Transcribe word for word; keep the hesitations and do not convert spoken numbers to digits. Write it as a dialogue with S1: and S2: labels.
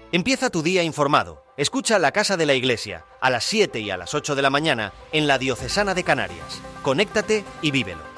S1: Empieza tu día informado. Escucha La Casa de la Iglesia a las siete y a las ocho de la mañana en la Diocesana de Canarias. Conéctate y vívelo.